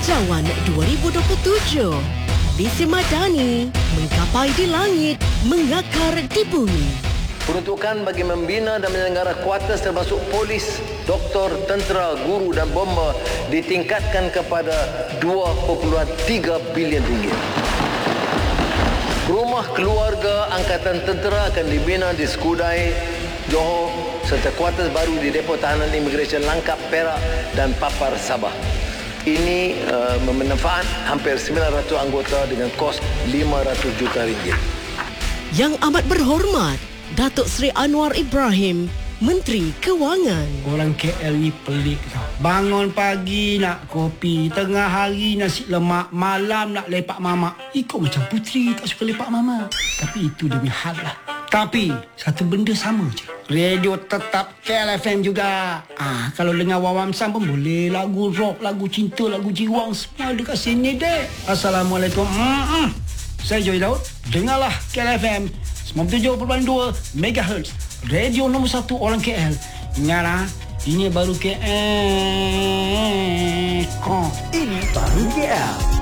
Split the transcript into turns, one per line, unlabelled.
Cawan 2027. Visi Madani, menggapai di langit, mengakar di bumi.
Peruntukan bagi membina dan menyelenggara kuartus termasuk polis, doktor, tentera, guru dan bomba ditingkatkan kepada 2.3 bilion ringgit. Rumah keluarga Angkatan Tentera akan dibina di Skudai, Johor serta kuartus baru di Depo Tahanan Imigresen Langkap, Perak dan Papar, Sabah. Ini memanfaat hampir 900 anggota dengan kos 500 juta ringgit.
Yang amat berhormat, Datuk Seri Anwar Ibrahim, Menteri Kewangan.
Orang KL ni pelik tau. Bangun pagi nak kopi, tengah hari nasi lemak, malam nak lepak mamak. Ikut macam puteri tak suka lepak mama. Tapi itu demi hal lah. Tapi satu benda sama je. Radio tetap KLFM juga. Kalau dengar Wawam Sam pun boleh. Lagu rock, lagu cinta, lagu jiwang, semua dekat sini deh. Assalamualaikum. Saya Joy Daud. Dengarlah KLFM 97.2 MHz. Radio nombor 1 orang KL. Ingatlah, ini baru KL.
Ini baru KL.